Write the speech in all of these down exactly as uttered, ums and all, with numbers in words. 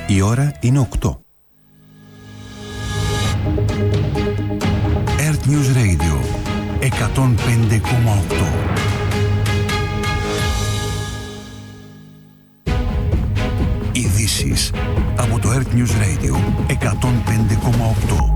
Η ώρα είναι οκτώ. Earth News Radio εκατόν πέντε κόμμα οκτώ. Ειδήσεις από το Earth News Radio εκατόν πέντε κόμμα οκτώ.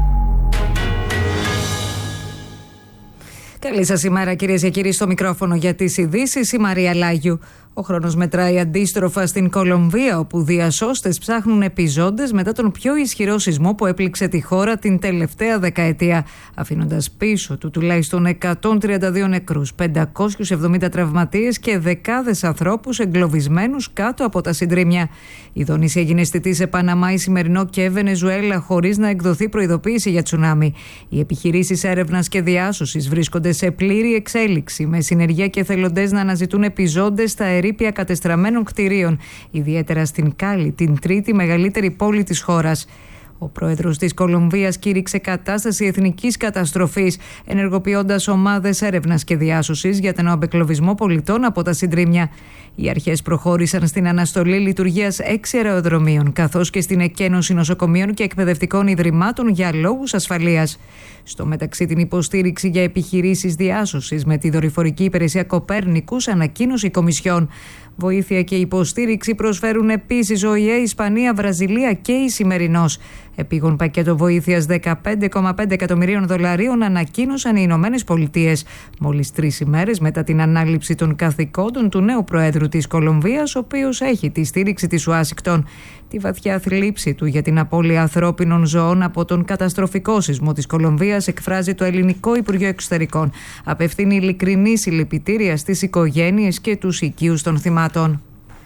Καλή σας ημέρα, κυρίες και κύριοι, στο μικρόφωνο για τις ειδήσεις η Μαρία Λάγιου. Ο χρόνος μετράει αντίστροφα στην Κολομβία, όπου διασώστες ψάχνουν επιζώντες μετά τον πιο ισχυρό σεισμό που έπληξε τη χώρα την τελευταία δεκαετία, αφήνοντας πίσω του τουλάχιστον εκατόν τριάντα δύο νεκρούς, πεντακόσιους εβδομήντα τραυματίες και δεκάδες ανθρώπους εγκλωβισμένους κάτω από τα συντρίμμια. Η δόνηση έγινε αισθητή σε Παναμά, Ισημερινό και Βενεζουέλα, χωρίς να εκδοθεί προειδοποίηση για τσουνάμι. Οι επιχειρήσεις έρευνας και διάσωσης βρίσκονται σε πλήρη εξέλιξη, με συνεργεία και εθελοντές να αναζητούν επιζώντες στα ερείπια κατεστραμμένων κτηρίων, ιδιαίτερα στην Κάλι, την τρίτη μεγαλύτερη πόλη της χώρας. Ο πρόεδρος της Κολομβίας κήρυξε κατάσταση εθνικής καταστροφής, ενεργοποιώντας ομάδες έρευνας και διάσωσης για τον απεκλωβισμό πολιτών από τα συντρίμμια. Οι αρχές προχώρησαν στην αναστολή λειτουργίας έξι αεροδρομίων, καθώς και στην εκένωση νοσοκομείων και εκπαιδευτικών ιδρυμάτων για λόγους ασφαλείας. Στο μεταξύ, την υποστήριξη για επιχειρήσεις διάσωσης με τη δορυφορική υπηρεσία Κοπέρνικους ανακοίνωσε η Κομισιόν. Βοήθεια και υποστήριξη προσφέρουν επίσης ο ΙΕ, Ισπανία, Βραζιλία και Ισημερινός. Επίγον πακέτο βοήθειας δεκαπέντε κόμμα πέντε εκατομμυρίων δολαρίων ανακοίνωσαν οι Ηνωμένες Πολιτείες, μόλις τρεις ημέρες μετά την ανάληψη των καθηκόντων του νέου Προέδρου της Κολομβίας, ο οποίος έχει τη στήριξη της Ουάσιγκτον. Τη βαθιά θλίψη του για την απώλεια ανθρώπινων ζώων από τον καταστροφικό σεισμό της Κολομβίας εκφράζει το Ελληνικό Υπουργείο Εξωτερικών. Απευθύνει ειλικρινή συλληπιτήρια στις οικογένειες και τους οικείους των θυμάτων.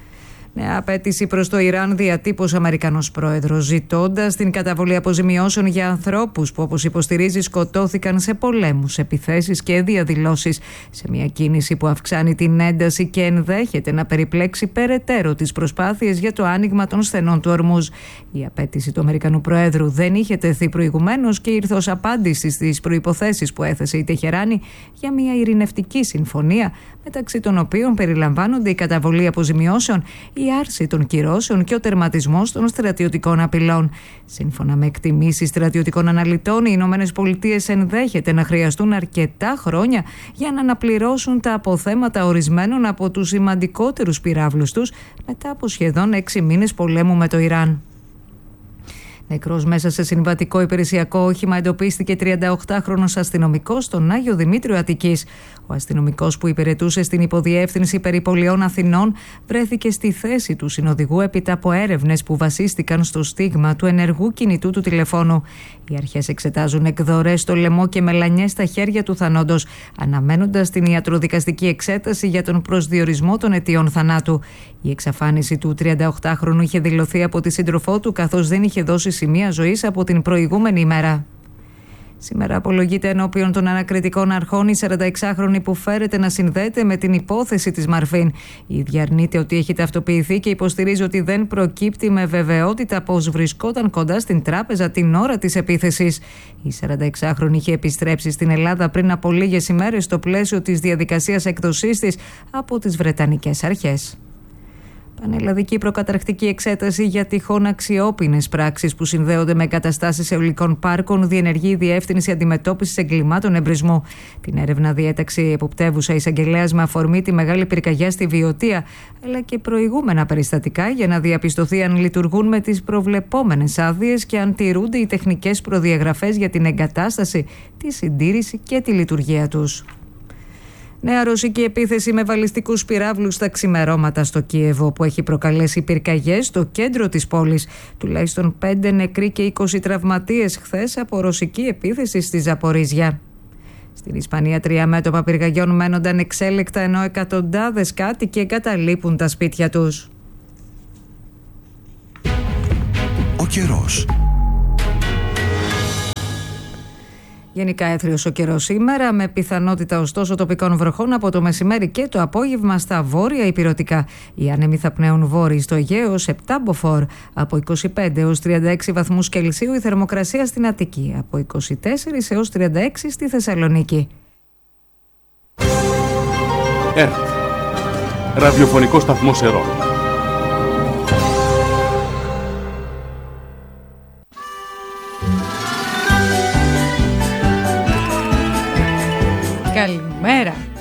Νέα απέτηση προς το Ιράν διατύπωσε ο Αμερικανός πρόεδρος, ζητώντας την καταβολή αποζημιώσεων για ανθρώπους που, όπως υποστηρίζει, σκοτώθηκαν σε πολέμους, επιθέσεις και διαδηλώσεις, σε μια κίνηση που αυξάνει την ένταση και ενδέχεται να περιπλέξει περαιτέρω τις προσπάθειες για το άνοιγμα των στενών του Ορμούζ. Η απέτηση του Αμερικανού πρόεδρου δεν είχε τεθεί προηγουμένως και ήρθε ως απάντηση στις προϋποθέσεις που έθεσε η Τεχεράνη για μια ειρηνευτική συμφωνία, μεταξύ των οποίων περιλαμβάνονται η καταβολή αποζημιώσεων, η άρση των κυρώσεων και ο τερματισμός των στρατιωτικών απειλών. Σύμφωνα με εκτιμήσεις στρατιωτικών αναλυτών, οι Ηνωμένες Πολιτείες ενδέχεται να χρειαστούν αρκετά χρόνια για να αναπληρώσουν τα αποθέματα ορισμένων από τους σημαντικότερους πυράβλους τους μετά από σχεδόν έξι μήνες πολέμου με το Ιράν. Νεκρός μέσα σε συμβατικό υπηρεσιακό όχημα εντοπίστηκε τριανταοκτάχρονος αστυνομικός στον Άγιο Δημήτριο Αττικής. Ο αστυνομικός, που υπηρετούσε στην Υποδιεύθυνση Περιπολιών Αθηνών, βρέθηκε στη θέση του συνοδηγού έπειτα από έρευνες που βασίστηκαν στο στίγμα του ενεργού κινητού του τηλεφώνου. Οι αρχές εξετάζουν εκδορές στο λαιμό και μελανιές στα χέρια του θανόντος, αναμένοντας την ιατροδικαστική εξέταση για τον προσδιορισμό των αιτιών θανάτου. Η εξαφάνιση του τριανταοκτάχρονου είχε δηλωθεί από τη σύντροφό του, καθώς δεν είχε δώσει σημεία ζωής από την προηγούμενη ημέρα. Σήμερα απολογείται ενώπιον των ανακριτικών αρχών η σαρανταεξάχρονη που φέρεται να συνδέεται με την υπόθεση της Μαρφίν. Η ίδια αρνείται ότι έχει ταυτοποιηθεί και υποστηρίζει ότι δεν προκύπτει με βεβαιότητα πως βρισκόταν κοντά στην τράπεζα την ώρα της επίθεσης. Η σαρανταεξάχρονη είχε επιστρέψει στην Ελλάδα πριν από λίγες ημέρες στο πλαίσιο της διαδικασίας εκδοσής της από τις Βρετανικές αρχές. Πανελλαδική προκαταρκτική εξέταση για τυχόν αξιόπινες πράξεις που συνδέονται με εγκαταστάσεις αιωλικών πάρκων διενεργεί η Διεύθυνση Αντιμετώπισης Εγκλημάτων Εμπρισμού. Την έρευνα διέταξε η εποπτεύουσα εισαγγελέας με αφορμή τη μεγάλη πυρκαγιά στη Βιωτία, αλλά και προηγούμενα περιστατικά, για να διαπιστωθεί αν λειτουργούν με τις προβλεπόμενες άδειες και αν τηρούνται οι τεχνικές προδιαγραφές για την εγκατάσταση, τη συντήρηση και τη λειτουργία τους. Νέα ρωσική επίθεση με βαλιστικούς πυράβλους στα ξημερώματα στο Κίεβο, που έχει προκαλέσει πυρκαγιές στο κέντρο της πόλης. Τουλάχιστον πέντε νεκροί και είκοσι τραυματίες χθες από ρωσική επίθεση στη Ζαπορίζια. Στην Ισπανία, τρία μέτωπα πυρκαγιών μένονταν εξέλεκτα, ενώ εκατοντάδες κάτοικοι εγκαταλείπουν τα σπίτια τους. Ο καιρός. Γενικά έθριος ο καιρός σήμερα, με πιθανότητα ωστόσο τοπικών βροχών από το μεσημέρι και το απόγευμα στα βόρεια ηπειρωτικά. Οι άνεμοι θα πνέουν βόρειοι στο Αιγαίο ως επτά μποφόρ, από είκοσι πέντε έως τριάντα έξι βαθμούς Κελσίου η θερμοκρασία στην Αττική, από είκοσι τέσσερα έως τριάντα έξι στη Θεσσαλονίκη. ΕΡΤ, ραδιοφωνικό σταθμό Σερών.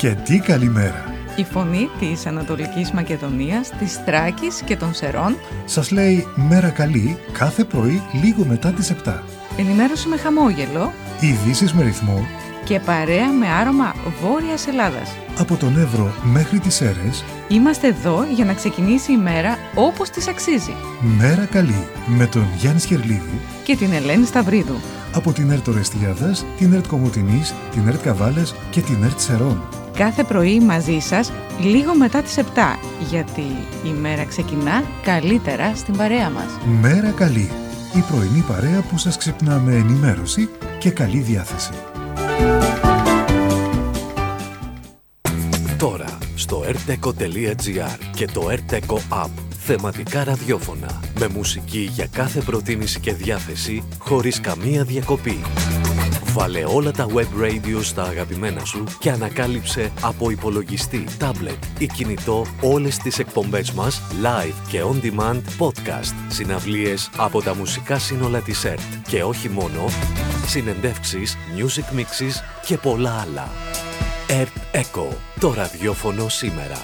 Και τι καλημέρα! Η φωνή της Ανατολικής Μακεδονίας, της Θράκης και των Σερών σας λέει μέρα καλή κάθε πρωί λίγο μετά τις επτά. Ενημέρωση με χαμόγελο, ειδήσεις με ρυθμό και παρέα με άρωμα Βόρειας Ελλάδας. Από τον Εύρο μέχρι τις Σέρρες είμαστε εδώ για να ξεκινήσει η μέρα όπως της αξίζει. Μέρα καλή με τον Γιάννη Σχερλίδη και την Ελένη Σταυρίδου. Από την ΕΡΤ Ορεστιάδας, την ΕΡΤ Κομοτηνής, την ΕΡΤ Καβάλες και την ΕΡΤ Σερών. Κάθε πρωί μαζί σας λίγο μετά τις επτά, γιατί η μέρα ξεκινά καλύτερα στην παρέα μας. Μέρα καλή, η πρωινή παρέα που σας ξυπνά με ενημέρωση και καλή διάθεση. Τώρα στο ερτεκο τελεία τζι άρ και το ερτεκο App. Θεματικά ραδιόφωνα με μουσική για κάθε προτίμηση και διάθεση χωρίς καμία διακοπή. Βάλε όλα τα web radio στα αγαπημένα σου και ανακάλυψε από υπολογιστή, τάμπλετ ή κινητό όλες τις εκπομπές μας live και on demand podcast, συναυλίες από τα μουσικά σύνολα της ΕΡΤ και όχι μόνο, συνεντεύξεις, music mixes και πολλά άλλα. ΕΡΤ Echo, το ραδιόφωνο σήμερα.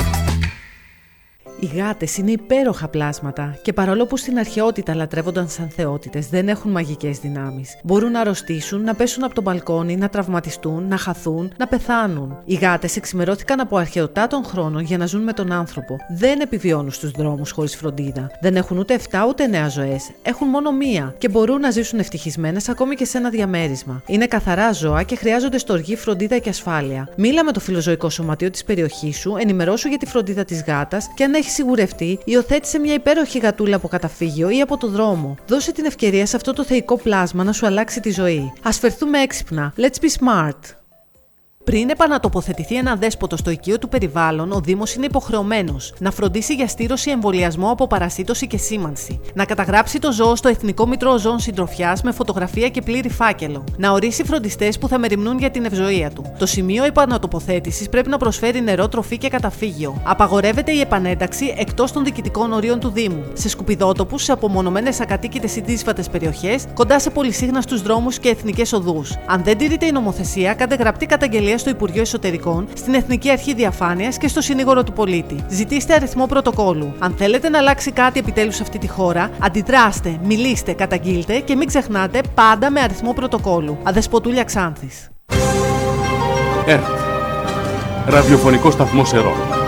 Οι γάτες είναι υπέροχα πλάσματα και παρόλο που στην αρχαιότητα λατρεύονταν σαν θεότητες, δεν έχουν μαγικές δυνάμεις. Μπορούν να αρρωστήσουν, να πέσουν από το μπαλκόνι, να τραυματιστούν, να χαθούν, να πεθάνουν. Οι γάτες εξημερώθηκαν από αρχαιοτά των χρόνων για να ζουν με τον άνθρωπο. Δεν επιβιώνουν στους δρόμους χωρίς φροντίδα. Δεν έχουν ούτε εφτά ούτε εννέα ζωές. Έχουν μόνο μία και μπορούν να ζήσουν ευτυχισμένες ακόμη και σε ένα διαμέρισμα. Είναι καθαρά ζώα και χρειάζονται στοργή, φροντίδα και ασφάλεια. Μίλα με το φιλοζωικό σωματείο της περιοχής σου, ενημερώσου για τη φροντίδα της γάτας και αν έχει σιγουρευτεί, υιοθέτησε μια υπέροχη γατούλα από καταφύγιο ή από το δρόμο. Δώσε την ευκαιρία σε αυτό το θεϊκό πλάσμα να σου αλλάξει τη ζωή. Ας φερθούμε έξυπνα. Let's be smart. Πριν επανατοποθετηθεί ένα δέσποτο στο οικείο του περιβάλλον, ο Δήμος είναι υποχρεωμένος να φροντίσει για στήρωση, εμβολιασμό από παρασίτωση και σήμανση, να καταγράψει το ζώο στο Εθνικό Μητρό Ζώων Συντροφιάς με φωτογραφία και πλήρη φάκελο, να ορίσει φροντιστές που θα μεριμνούν για την ευζοία του. Το σημείο επανατοποθέτησης πρέπει να προσφέρει νερό, τροφή και καταφύγιο. Απαγορεύεται η επανένταξη εκτός των διοικητικών ορίων του Δήμου, σε σκουπιδότοπους, σε απομονωμένες ακατοίκητες ή δύσβατες περιοχές, κοντά σε πολυσύχναστους δρόμους και εθνικές οδούς. Αν δεν τηρείται η νομοθεσία, κάντε γραπτή καταγγελία στο Υπουργείο Εσωτερικών, στην Εθνική Αρχή Διαφάνειας και στο Συνήγορο του Πολίτη. Ζητήστε αριθμό πρωτοκόλου. Αν θέλετε να αλλάξει κάτι επιτέλους σε αυτή τη χώρα, αντιδράστε, μιλήστε, καταγγείλτε και μην ξεχνάτε πάντα με αριθμό πρωτοκόλου. Αδεσποτούλια Ξάνθης. ΕΡΤ. Ραδιοφωνικό σταθμό Σερών.